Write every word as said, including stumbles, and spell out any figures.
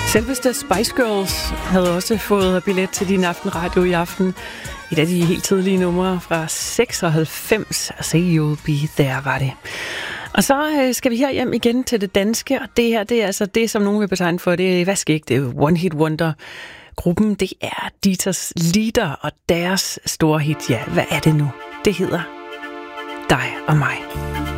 Selveste Spice Girls havde også fået billet til din aftenradio i aften. Et af de helt tidlige numre fra seksoghalvfems. Say You'll Be There, var det. Og så skal vi her hjem igen til det danske, og det her, det er altså det, som nogen vil betegne for, det er, hvad skal ikke, det er One Hit Wonder. Gruppen, det er Dieters Lieder og deres store hit, ja, hvad er det nu? Det hedder Dig og mig.